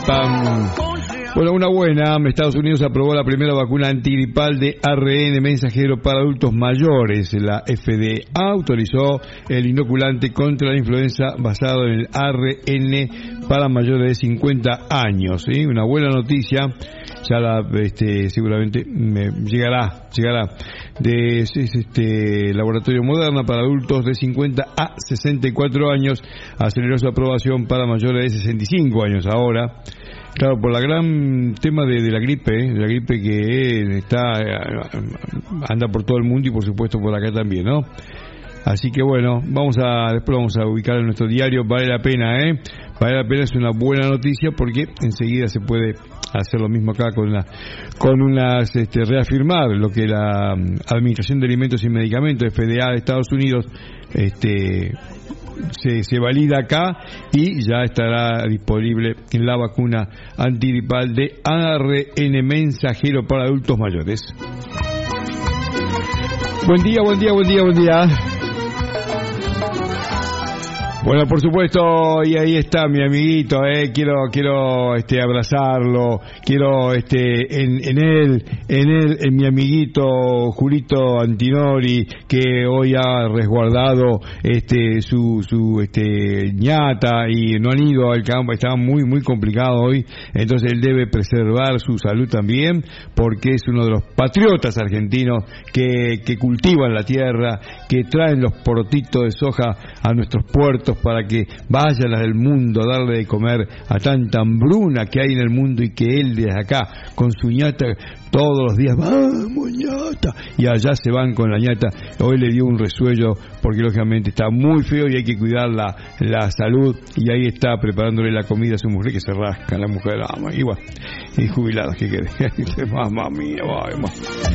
pam. Bueno, una buena. Estados Unidos aprobó la primera vacuna antigripal de ARN mensajero para adultos mayores. La FDA autorizó el inoculante contra la influenza basado en el ARN para mayores de 50 años. ¿Sí? Una buena noticia. Ya seguramente llegará de Laboratorio Moderna para adultos de 50 a 64 años. Aceleró su aprobación para mayores de 65 años ahora. Claro, por la gran tema de la gripe que anda por todo el mundo y por supuesto por acá también, ¿no? Así que bueno, después vamos a ubicar en nuestro diario. Vale la pena, vale la pena, es una buena noticia porque enseguida se puede hacer lo mismo acá reafirmar lo que la Administración de Alimentos y Medicamentos, FDA de Estados Unidos, se valida acá y ya estará disponible en la vacuna antigripal de ARN mensajero para adultos mayores. Buen día. Bueno, por supuesto, y ahí está mi amiguito, quiero abrazarlo, quiero en mi amiguito Julito Antinori, que hoy ha resguardado su ñata y no han ido al campo, estaba muy muy complicado hoy, entonces él debe preservar su salud también, porque es uno de los patriotas argentinos que cultivan la tierra, que traen los porotitos de soja a nuestros puertos para que vayan las del mundo a darle de comer a tanta hambruna que hay en el mundo, y que él desde acá con su ñata todos los días, vamos ñata, y allá se van con la ñata. Hoy le dio un resuello porque lógicamente está muy feo y hay que cuidar la salud, y ahí está preparándole la comida a su mujer, que se rasca la mujer, igual, y jubiladas que quede. Mamma mía, vamos.